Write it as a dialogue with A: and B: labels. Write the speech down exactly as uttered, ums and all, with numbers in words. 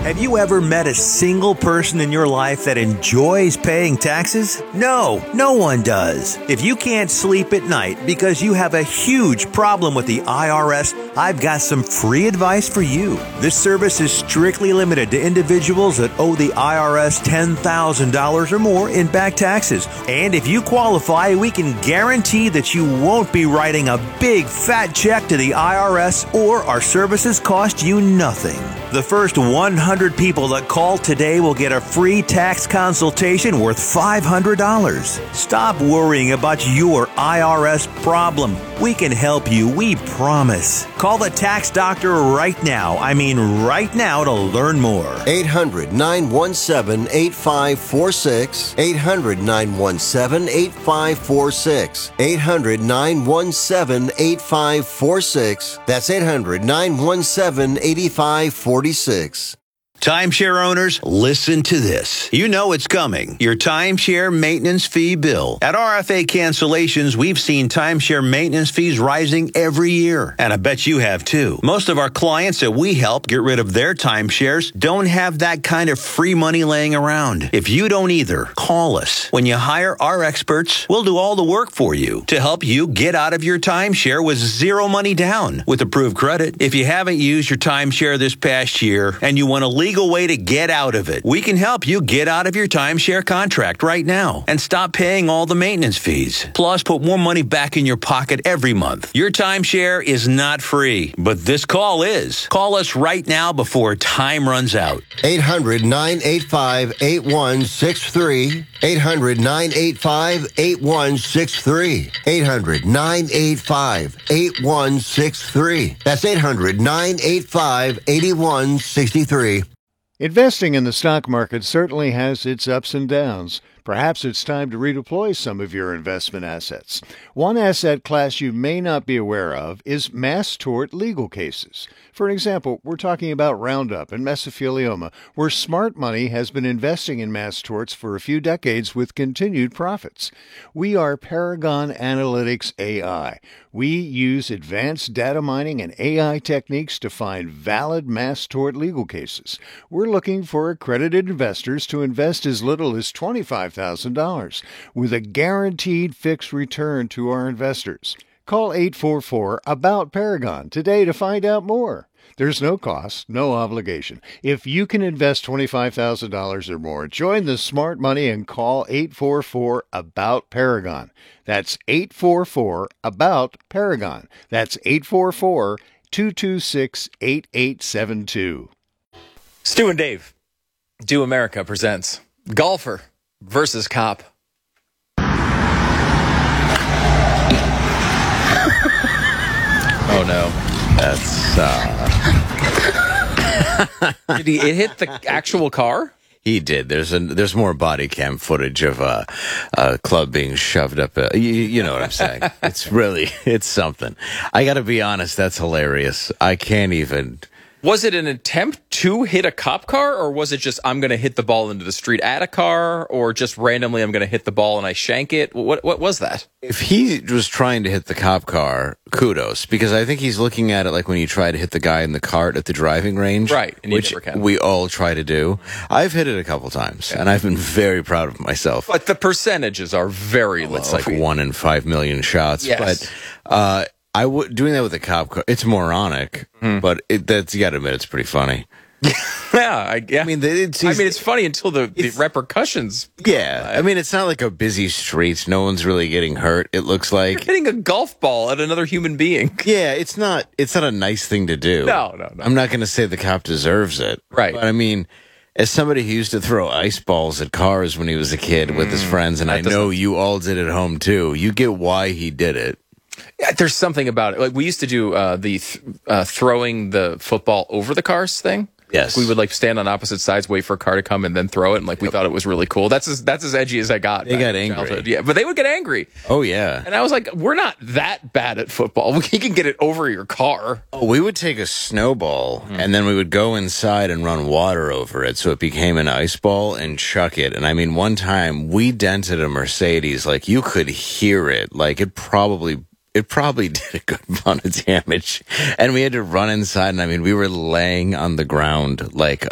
A: Have you ever met a single person in your life that enjoys paying taxes? No, no one does. If you can't sleep at night because you have a huge problem with the I R S, I've got some free advice for you. This service is strictly limited to individuals that owe the I R S ten thousand dollars or more in back taxes. And if you qualify, we can guarantee that you won't be writing a big fat check to the I R S, or our services cost you nothing. The first one hundred people that call today will get a free tax consultation worth five hundred dollars. Stop worrying about your I R S problem. We can help you, we promise. Call the tax doctor right now. I mean right now to learn more.
B: eight hundred, nine one seven, eight five four six. eight hundred, nine one seven, eight five four six. eight hundred, nine one seven, eight five four six. That's eight hundred, nine one seven, eight five four six.
A: Timeshare owners, listen to this. You know it's coming. Your timeshare maintenance fee bill. At R F A Cancellations, we've seen timeshare maintenance fees rising every year. And I bet you have too. Most of our clients that we help get rid of their timeshares don't have that kind of free money laying around. If you don't either, call us. When you hire our experts, we'll do all the work for you to help you get out of your timeshare with zero money down with approved credit. If you haven't used your timeshare this past year and you want to leave legal way to get out of it, we can help you get out of your timeshare contract right now and stop paying all the maintenance fees. Plus, put more money back in your pocket every month. Your timeshare is not free, but this call is. Call us right now before time runs out.
B: eight hundred, nine eight five, eight one six three. eight hundred, nine eight five, eight one six three. eight hundred, nine eight five, eight one six three. That's eight hundred, nine eight five, eight one six three.
C: Investing in the stock market certainly has its ups and downs. Perhaps it's time to redeploy some of your investment assets. One asset class you may not be aware of is mass tort legal cases. For example, we're talking about Roundup and mesothelioma, where smart money has been investing in mass torts for a few decades with continued profits. We are Paragon Analytics A I. We use advanced data mining and A I techniques to find valid mass tort legal cases. We're looking for accredited investors to invest as little as twenty-five thousand dollars with a guaranteed fixed return to our investors. Call eight four four, ABOUT Paragon today to find out more. There's no cost, no obligation. If you can invest twenty-five thousand dollars or more, join the smart money and call eight four four, ABOUT Paragon. That's eight four four, ABOUT Paragon. That's eight four four, two two six, eight eight seven two.
D: Stu and Dave, Do America presents Golfer versus Cop. Oh no.
E: That's uh
D: Did he it hit the actual car?
E: He did. There's a there's more body cam footage of a, a club being shoved up. A, you, you know what I'm saying? It's really it's something. I got to be honest. That's hilarious. I can't even.
D: Was it an attempt to hit a cop car, or was it just I'm going to hit the ball into the street at a car, or just randomly I'm going to hit the ball and I shank it? What what was that?
E: If he was trying to hit the cop car, kudos, because I think he's looking at it like when you try to hit the guy in the cart at the driving range,
D: right? And you
E: which
D: never can.
E: We all try to do. I've hit it a couple times, yeah. And I've been very proud of myself.
D: But the percentages are very low.
E: It's like one in five million shots.
D: Yes.
E: But uh, I would doing that with a cop car. It's moronic, mm. but it, that's you got to admit it's pretty funny.
D: yeah, I, yeah.
E: I mean, it's,
D: I mean, it's funny until the, the repercussions.
E: Yeah, I mean, it's not like a busy street. No one's really getting hurt. It looks like
D: you're hitting a golf ball at another human being.
E: Yeah, it's not. It's not a nice thing to do.
D: No, no, no.
E: I'm not going to say the cop deserves it.
D: Right.
E: But I mean, as somebody who used to throw ice balls at cars when he was a kid mm, with his friends, and I know you all did at home too. You get why he did it.
D: Yeah, there's something about it. Like we used to do uh, the th- uh, throwing the football over the cars thing.
E: Yes,
D: we would like stand on opposite sides, wait for a car to come, and then throw it. And like we thought it was really cool. That's as that's as edgy as I got.
E: They got angry, childhood.
D: Yeah, but they would get angry.
E: Oh yeah,
D: and I was like, we're not that bad at football. We can get it over your car.
E: Oh, we would take a snowball mm-hmm. and then we would go inside and run water over it, so it became an ice ball and chuck it. And I mean, one time we dented a Mercedes, like you could hear it, like it probably. It probably did a good amount of damage, and we had to run inside, and I mean, we were laying on the ground like